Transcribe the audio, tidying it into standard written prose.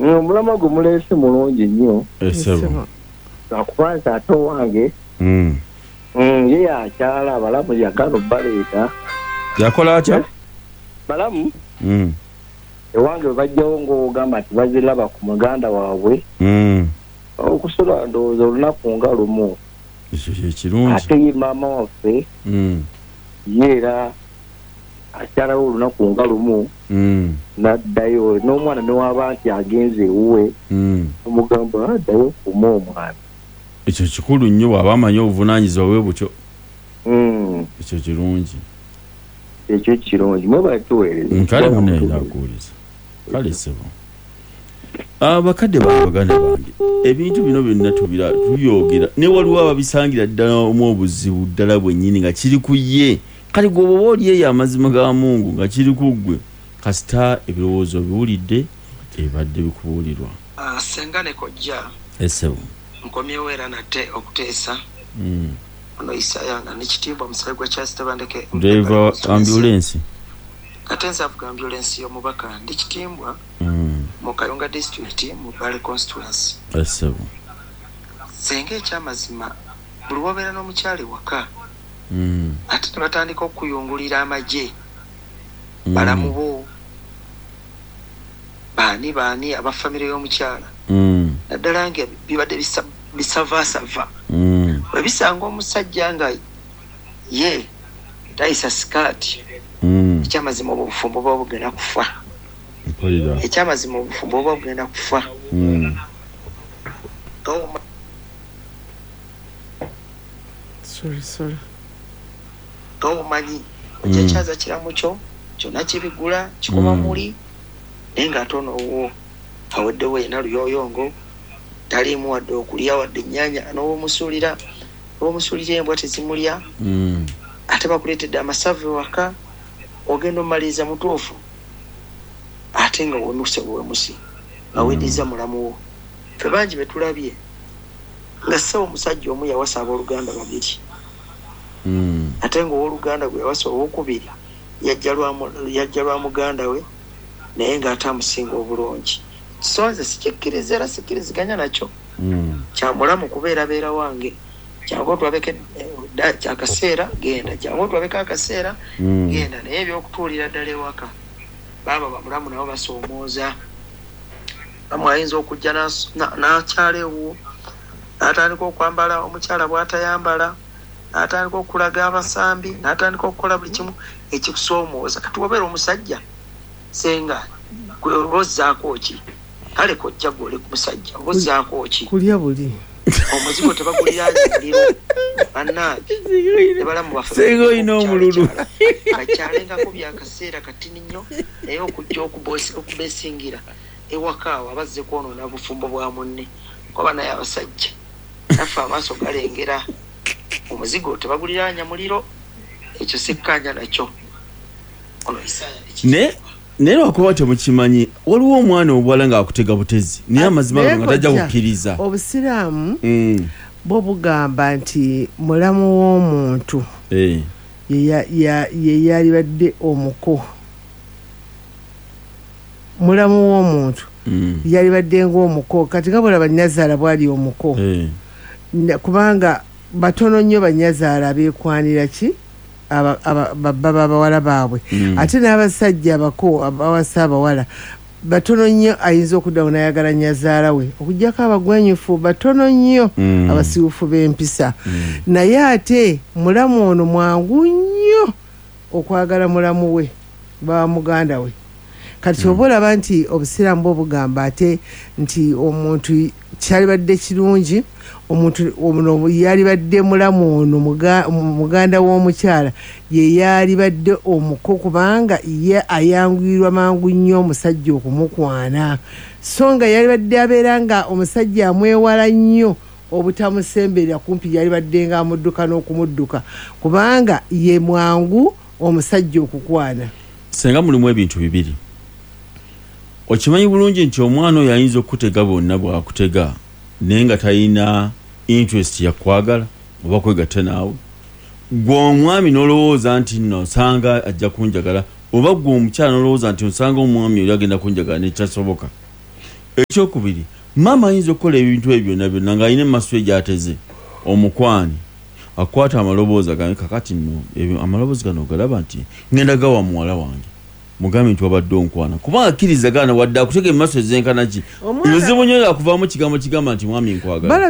Omulama gumulese mulungi nnyo. Esebo. Akubanza ate wange. Ye akyala abalamu yagano baleeta. Yakola atya? Balamu. Ewange bajjawo ng'ogamba nti baziraba ku muganda waabwe. Okusula ndowooza olunaku nga lumu. Ekirungi. Ate ye maama waffe. Yeera akyalawo olunaku nga lumu. N'addayo n'omwana newaba nti agenze ewuwe. Omugamba addayo kuma omwana. Ekyo kikulu nnyo bw'aba amanyi obuvunaanyizibwa bwe butyo. Ekyo kirungi. Ekyo kirungi mwe batuweereza. Kale munne nakuwuliza. Kale sebo. Abakadde baganda bange ebintu bino byonna tuyogera ne waliwo ababisangira ddala obuzibu ddala bwennyini nga kiri ku ye. Kale gwoba oli eyo amazima ga Mungu nga kiri ku ggwe kasita ebirowoozo biwulidde ebadde bikubuulirwa. Senga ne kojja. Esebo. Nkomyewo era nate okuteesa. Ono Isaya nga n'ekitiibwa omusale gwa Charles Tebandeke. Driver ambulance. Katenza avuga ambulance y'omubaka ndi kitimbwa. Mu Kayunga district mu Bale constituency. Esebo. Senga ekyamazima buli wobeera n'omukyali waka. Ate tebatandika okuyungulira amagye. Balamu bo. Baani abafamire y'omukyala. Naddala nga bibadde bisavaasava. Bwe bisanga omusajja nga ye tayisa sikaati. Ekyamazima obufumbo bwa bugenda kufa. Ekyamazima obufumbo bwa bugenda kufa. Sorry. Omanyi ekyaza kiramu kyo kyonna kibigula kikoma muli naye ng'atono wo aweddewo yena luyoyongo taliimu wadde okulya wadde ennyaanya n'owomusuulira embwa tezimulya ate bakuleetedde amasavu waka ogenda omaliriza mutuufu ate nga wemusi aweddiza mulamu wo ffe bangi betulabye nga ssebo omusajja omu yawasa abooluganda babiri ate ng'owooluganda gwe yawasa owokubiri yajja lwa muganda we naye ng'ate amusinga obulungi kisonze sikikkiriza era sikkiriziganya nakyo kyamulamu kubeerabeera wange kyangu otwabeke kyakaseera genda kyangu otwabeka akaseera genda naye ebyokutuulira ddala ewaka baaba bamulamu nabo basoomooza bamu ayinza okujja n'akyala ewo n'atandika okwambala omukyala bw'atayambala n'atandika okulaga abasambi n'atandika okukola buli kimu ekikusoomooza kati wabeera omusajja senga gwe obozzaako ki kale kojja gwoli ku musajja obozzaako ki kulya buli omuzigo tebaguliranye muliro bannange nebalamu basenga olina omululu kakyalengako byakaseera katini nnyo naye okujja okubesingira ewaka awo abazze kwonoona bufumbo bwa munne kuba naye abasajja naffe amaaso galengera omuzigo tebaguliranya muliro ekyo sikkanya nakyo ono Isaya naye lwakuba temukimanyi waliwo omwana obuwala ng'akutega butezi naye amazima nga tajja kukkiriza obusiraamu bwo bugamba nti mulamu w'omuntu ye yalibadde omuko mulamu w'omuntu yalibadde ng'omuko kati nga bwolaba Nnazaala bwali omuko kubanga batono nnyo Bannazaala beekwanira ki baba abawala baabwe ate n'abasajja abako abawasa abawala batono nnyo ayinza okuddawo n'ayagala Nnyazaala we okugyako abagwenyufu batono nnyo abasibufu b'empisa naye ate mulamu ono mwangu nnyo okwagala mulamu we ba muganda we kati oba olaba nti obusiraamu bwo bugamba ate nti omuntu kyalibadde kirungi omuntu ono yalibadde mulamu ono muganda w'omukyala ye yalibadde omuko kubanga ye ayanguyirwa mangu nnyo omusajja okumukwana so nga yalibadde abeera nga omusajja amwewala nnyo obutamusemberera kumpi yalibadde nga amudduka n'okumudduka kubanga ye mwangu omusajja okukwana. Senga mulimu ebintu bibiri. Okimanyi bulungi nti omwana oyo ayinza okutega bonna bwakutega naye nga talina interest ya kwagala oba kwegatta naawe. Gwe omwami n'olowooza nti nno osanga ajja kunjagala oba gwe omukyala n'olowooza nti osanga omwami oyo agenda kunjagala nekyasoboka. ekyokubiri mama ayinza okukola ebintu ebyo byonna ng'alina emaso gy'ateze omukwani akwata amaloboozi agambe kakati nno amaloboozi gano ogalaba nti ngenda gawa muwala wange mugambe nti wabadde onkwana kubanga akkiriza gaana wadde akutega emaso ezenkana ki ebizibu nnyo yakuvaamu kigambo kigamba nti mwami nkwagala